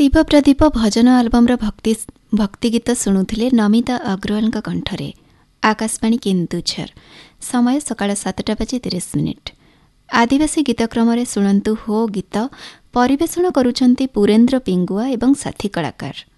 ଶିବ ପ୍ରଦୀପ ଭଜନ ଆଲବମ୍ର ଭକ୍ତି ଗୀତ ଶୁଣୁଥିଲେ ନମିତା ଅଗ୍ରୱାଲଙ୍କ କଣ୍ଠରେ। ଆକାଶବାଣୀ କେନ୍ଦୁଝର। ସମୟ ସକାଳ 7:30। ଆଦିବାସୀ ଗୀତକ୍ରମରେ ଶୁଣନ୍ତୁ ହୋ ଗୀତ। ପରିବେଷଣ କରୁଛନ୍ତି ପୁରେନ୍ଦ୍ର ପିଙ୍ଗୁଆ ଏବଂ ସାଥୀ କଳାକାର।